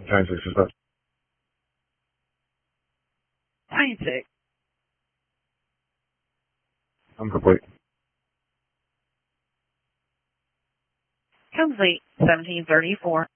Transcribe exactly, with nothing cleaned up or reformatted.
Nine six is that? Nine six. I'm complete. Complete. Seventeen thirty four.